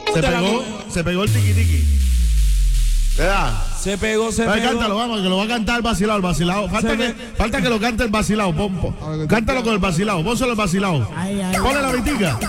Se pegó el tiqui-tiqui. ¿Verdad? Se pegó. Cántalo, vamos, que lo va a cantar el vacilado. Falta que lo cante el vacilado, Pompo. Cántalo con el vacilado. Pónselo el vacilado. Ponle la vitica.